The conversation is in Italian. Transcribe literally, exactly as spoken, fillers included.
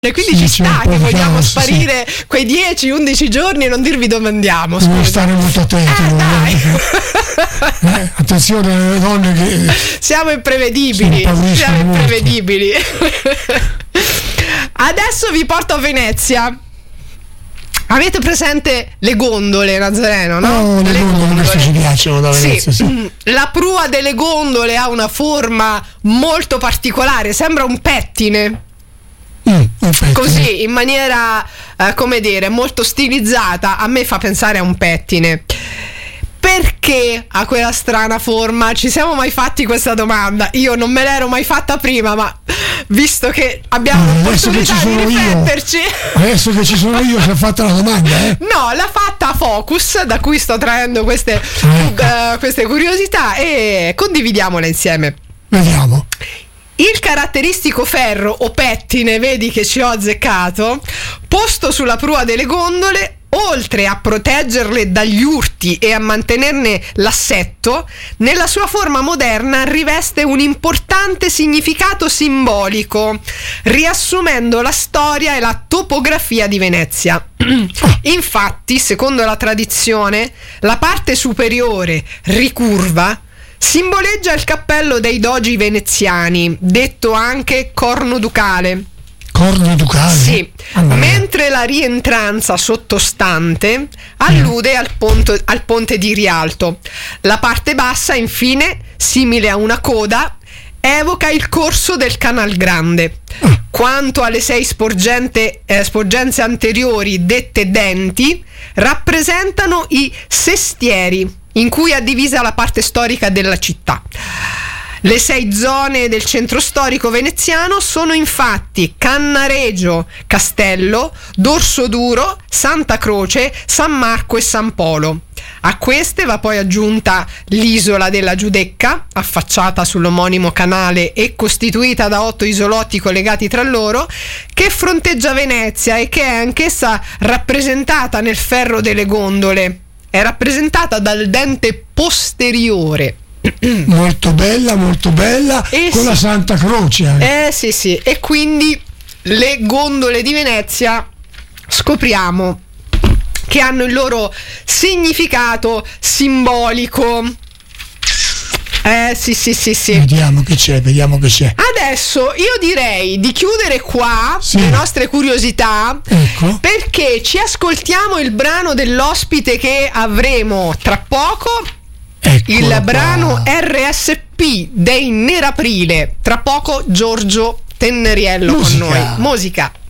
E quindi sì, ci sta che vogliamo caos, sparire sì. quei dieci undici giorni e non dirvi dove andiamo. Devo stare molto attenti. Eh, dai. Eh, attenzione alle donne che siamo imprevedibili. Siamo imprevedibili. Adesso vi porto a Venezia. Avete presente le gondole, Nazareno, no? Oh, le, le gondole, gondole. Queste ci piacciono da Venezia, sì. sì. La prua delle gondole ha una forma molto particolare, sembra un pettine. Mm, così in maniera eh, come dire molto stilizzata. A me fa pensare a un pettine. Perché ha quella strana forma? Ci siamo mai fatti questa domanda? Io non me l'ero mai fatta prima, ma visto che abbiamo no, l'opportunità di rifletterci io, adesso che ci sono io si è fatta la domanda, eh? No, l'ha fatta Focus, da cui sto traendo queste, ecco. uh, queste curiosità e condividiamola insieme. Vediamo. Il caratteristico ferro o pettine, vedi che ci ho azzeccato, posto sulla prua delle gondole, oltre a proteggerle dagli urti e a mantenerne l'assetto, nella sua forma moderna riveste un importante significato simbolico, riassumendo la storia e la topografia di Venezia. Infatti, secondo la tradizione, la parte superiore, ricurva, simboleggia il cappello dei dogi veneziani, detto anche corno ducale. Corno ducale? Sì, allora. Mentre la rientranza sottostante allude mm. al, ponto, al ponte di Rialto. La parte bassa, infine, simile a una coda, evoca il corso del Canal Grande. Mm. Quanto alle sei sporgente, eh, sporgenze anteriori, dette denti, rappresentano i sestieri, in cui è divisa la parte storica della città. Le sei zone del centro storico veneziano sono infatti Cannaregio, Castello, Dorsoduro, Santa Croce, San Marco e San Polo. A queste va poi aggiunta l'isola della Giudecca, affacciata sull'omonimo canale e costituita da otto isolotti collegati tra loro, che fronteggia Venezia e che è anch'essa rappresentata nel ferro delle gondole. È rappresentata dal dente posteriore. Molto bella, molto bella, eh con sì. la Santa Croce. Eh sì sì, e quindi le gondole di Venezia scopriamo che hanno il loro significato simbolico. Eh sì sì sì sì. Vediamo che c'è, vediamo che c'è. Adesso io direi di chiudere qua sì. le nostre curiosità, ecco. perché ci ascoltiamo il brano dell'ospite che avremo tra poco. Eccolo il qua. Brano R S P dei Neraprile. Tra poco Giorgio Tenneriello Musica. Con noi. Musica.